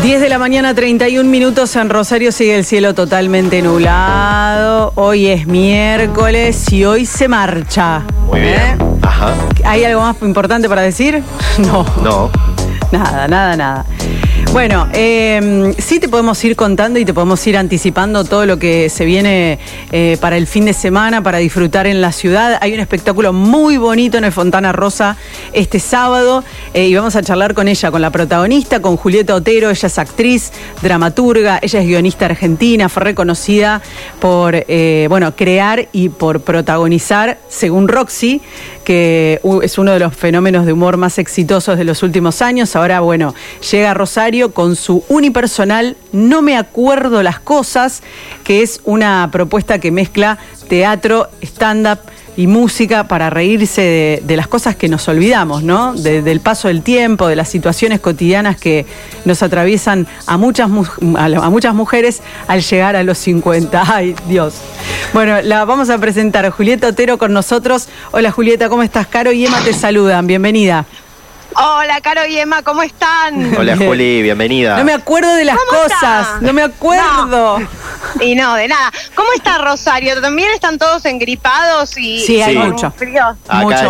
10 de la mañana, 31 minutos. En Rosario sigue el cielo totalmente nublado. Hoy es miércoles y hoy se marcha. Muy bien. Ajá. ¿Hay algo más importante para decir? No. Nada. Bueno, sí te podemos ir contando y te podemos ir anticipando todo lo que se viene para el fin de semana, para disfrutar en la ciudad. Hay un espectáculo muy bonito en el Fontana Rosa este sábado y vamos a charlar con ella, con la protagonista, con Julieta Otero. Ella es actriz, dramaturga, ella es guionista argentina, fue reconocida por crear y por protagonizar, según Roxy, que es uno de los fenómenos de humor más exitosos de los últimos años. Ahora, llega a Rosario con su unipersonal No me acuerdo las cosas, que es una propuesta que mezcla teatro, stand-up y música para reírse de las cosas que nos olvidamos, ¿no? Del paso del tiempo, de las situaciones cotidianas que nos atraviesan a muchas mujeres al llegar a los 50. ¡Ay, Dios! Bueno, la vamos a presentar. Julieta Otero con nosotros. Hola, Julieta, ¿cómo estás? Caro y Emma te saludan. Bienvenida. Hola, Caro y Emma, ¿cómo están? Hola, Juli, bienvenida. No me acuerdo de las cosas, no me acuerdo. No. Y no, de nada. ¿Cómo está Rosario? ¿También están todos engripados y sí, hay con mucho frío? Acá mucho.